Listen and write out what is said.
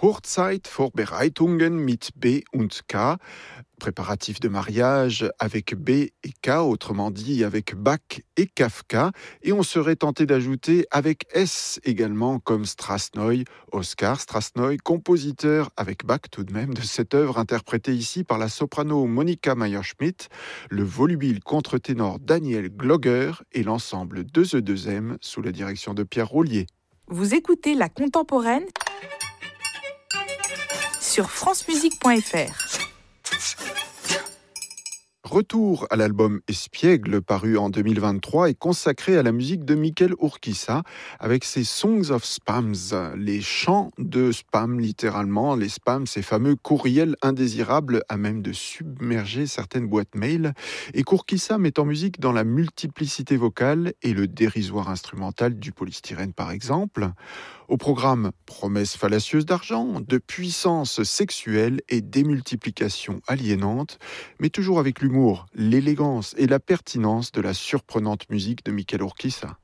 Hochzeitvorbereitungen mit B und K, préparatifs de mariage avec B et K, autrement dit avec Bach et Kafka, et on serait tenté d'ajouter avec S également comme Strassnoy, Oscar Strassnoy, compositeur avec Bach tout de même de cette œuvre interprétée ici par la soprano Monika Meyer-Schmidt, le volubile contre-ténor Daniel Glogger et l'ensemble 2E2M sous la direction de Pierre Rollier. Vous écoutez La Contemporaine sur francemusique.fr. Retour à l'album Espiègle, paru en 2023 et consacré à la musique de Mikel Urquiza avec ses Songs of Spams, les chants de spam littéralement. Les spams, ces fameux courriels indésirables à même de submerger certaines boîtes mail, et qu'Urquiza met en musique dans la multiplicité vocale et le dérisoire instrumental du polystyrène par exemple. Au programme, promesses fallacieuses d'argent, de puissance sexuelle et démultiplication aliénante, mais toujours avec l'humour, l'élégance et la pertinence de la surprenante musique de Mikel Urquiza.